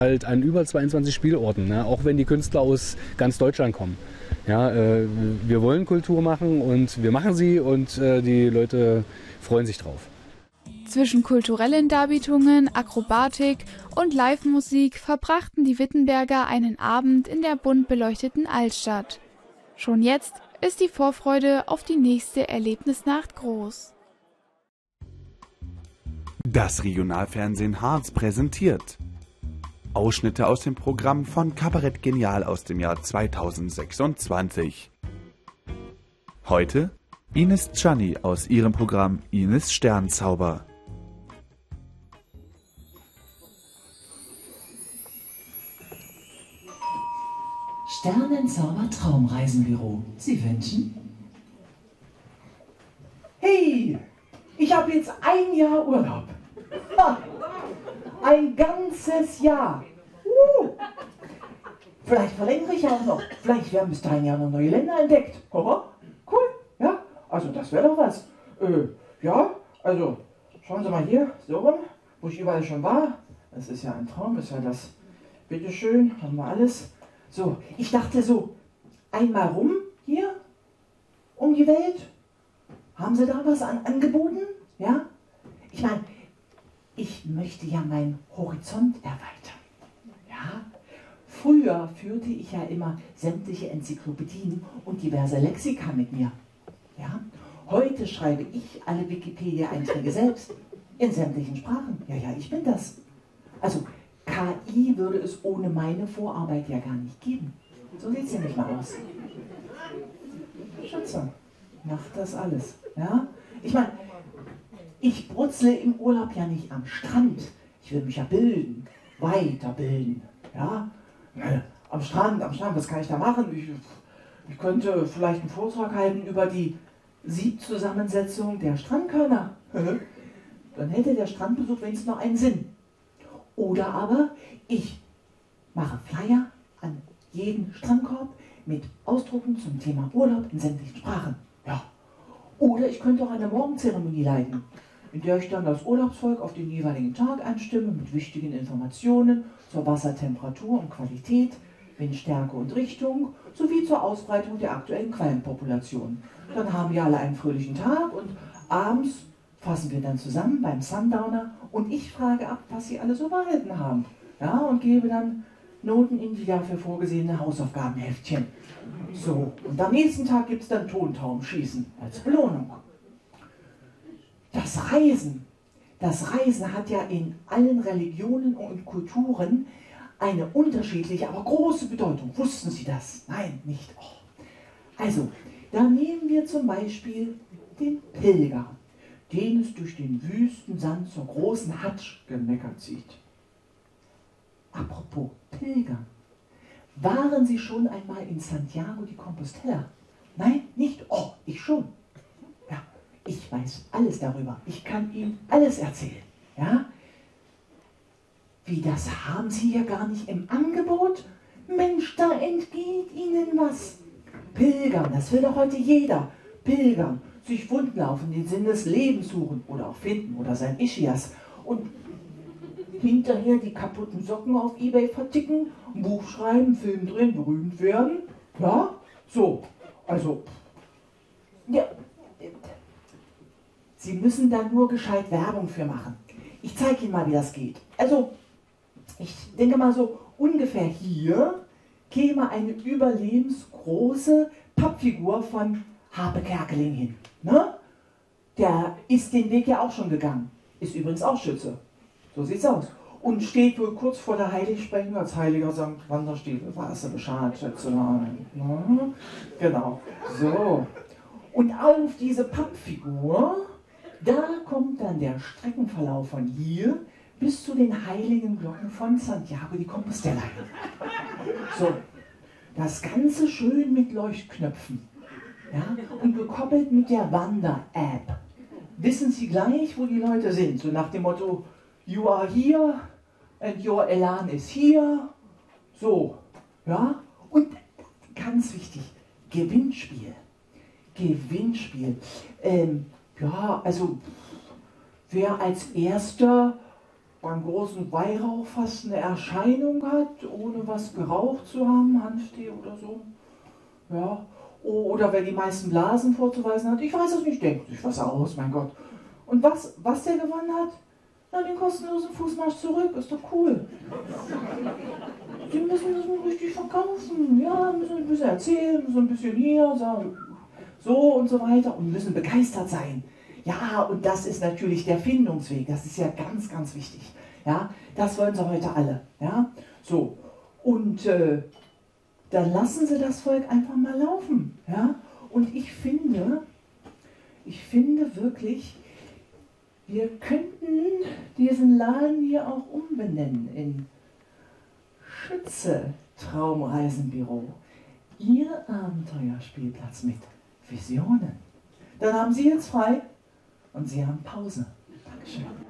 Halt an über 22 Spielorten, ne? Auch wenn die Künstler aus ganz Deutschland kommen. Ja, wir wollen Kultur machen und wir machen sie und die Leute freuen sich drauf. Zwischen kulturellen Darbietungen, Akrobatik und Live-Musik verbrachten die Wittenberger einen Abend in der bunt beleuchteten Altstadt. Schon jetzt ist die Vorfreude auf die nächste Erlebnisnacht groß. Das Regionalfernsehen Harz präsentiert Ausschnitte aus dem Programm von Kabarett Genial aus dem Jahr 2026. Heute Ines Czanny aus ihrem Programm Ines Sternzauber. Sternenzauber Traumreisenbüro. Sie wünschen? Hey, ich habe jetzt ein Jahr Urlaub. Ha, ein ganzes Jahr. Vielleicht verlängere ich auch noch. Vielleicht werden bis dahin ja noch neue Länder entdeckt. Haha, cool, ja, also das wäre doch was. Ja, also schauen Sie mal hier, so rum, wo ich überall schon war. Das ist ja ein Traum, ist ja das. Bitteschön, haben wir alles. So, ich dachte so, einmal rum hier, um die Welt. Haben Sie da was an angeboten? Ja? Ich meine, ich möchte ja meinen Horizont erweitern. Ja? Früher führte ich ja immer sämtliche Enzyklopädien und diverse Lexika mit mir. Ja? Heute schreibe ich alle Wikipedia-Einträge selbst, in sämtlichen Sprachen. Ja, ja, ich bin das. Also, KI würde es ohne meine Vorarbeit ja gar nicht geben. So sieht sie nicht mal aus. Schätze, macht das alles. Ja? Ich meine, ich brutzle im Urlaub ja nicht am Strand. Ich will mich ja bilden, weiterbilden. Ja? Am Strand, was kann ich da machen? Ich könnte vielleicht einen Vortrag halten über die Siebzusammensetzung der Strandkörner. Dann hätte der Strandbesuch wenigstens noch einen Sinn. Oder aber ich mache Flyer an jeden Strandkorb mit Ausdrucken zum Thema Urlaub in sämtlichen Sprachen. Ja. Oder ich könnte auch eine Morgenzeremonie leiten, in der ich dann das Urlaubsvolk auf den jeweiligen Tag einstimme mit wichtigen Informationen zur Wassertemperatur und Qualität, Windstärke und Richtung sowie zur Ausbreitung der aktuellen Quallenpopulation. Dann haben wir alle einen fröhlichen Tag und abends fassen wir dann zusammen beim Sundowner und ich frage ab, was sie alle so behalten haben. Ja, und gebe dann Noten in die dafür vorgesehene Hausaufgabenheftchen. So, und am nächsten Tag gibt es dann Tontaubenschießen als Belohnung. Das Reisen hat ja in allen Religionen und Kulturen eine unterschiedliche, aber große Bedeutung. Wussten Sie das? Nein, nicht. Oh. Also, da nehmen wir zum Beispiel den Pilger, den es durch den Wüstensand zur großen Hadsch-Mekka zieht. Apropos Pilgern. Waren Sie schon einmal in Santiago de Compostela? Nein, nicht? Oh, ich schon. Ja, ich weiß alles darüber. Ich kann Ihnen alles erzählen. Ja? Wie, das haben Sie ja gar nicht im Angebot? Mensch, da entgeht Ihnen was. Pilgern, das will doch heute jeder. Pilgern, sich wundlaufen, den Sinn des Lebens suchen oder auch finden oder sein Ischias und hinterher die kaputten Socken auf eBay verticken, ein Buch schreiben, Film drehen, berühmt werden. Ja, so, also, ja, Sie müssen da nur gescheit Werbung für machen. Ich zeige Ihnen mal, wie das geht. Also, ich denke mal so, ungefähr hier käme eine überlebensgroße Pappfigur von Harpe Kerkeling hin. Ne? Der ist den Weg ja auch schon gegangen. Ist übrigens auch Schütze. So sieht's aus. Und steht wohl kurz vor der Heiligsprechung als heiliger Sankt Wanderstiefel. Weißt du Bescheid, Schätzelein? Ne? Genau. So. Und auf diese Pappfigur, da kommt dann der Streckenverlauf von hier bis zu den heiligen Glocken von Santiago de Compostela. So. Das Ganze schön mit Leuchtknöpfen. Ja, und gekoppelt mit der Wander-App. Wissen Sie gleich, wo die Leute sind? So nach dem Motto, you are here and your Elan is here. So, ja. Und ganz wichtig, Gewinnspiel. Ja, also wer als Erster beim großen Weihrauch fast eine Erscheinung hat, ohne was geraucht zu haben, Hanftee oder so. Ja. Oder wer die meisten Blasen vorzuweisen hat, ich weiß es nicht, denkt sich was aus, mein Gott. Und was der gewonnen hat? Na, den kostenlosen Fußmarsch zurück, ist doch cool. Die müssen das nur richtig verkaufen, ja, müssen ein bisschen erzählen, müssen ein bisschen hier, so und so weiter und müssen begeistert sein. Ja, und das ist natürlich der Findungsweg, das ist ja ganz, ganz wichtig. Ja, das wollen sie heute alle. Ja, so. Und dann lassen sie das Volk einfach mal laufen. Ja, und ich finde wirklich, wir könnten diesen Laden hier auch umbenennen in Schütze Traumreisenbüro. Ihr Abenteuerspielplatz mit Visionen. Dann haben Sie jetzt frei und Sie haben Pause. Dankeschön.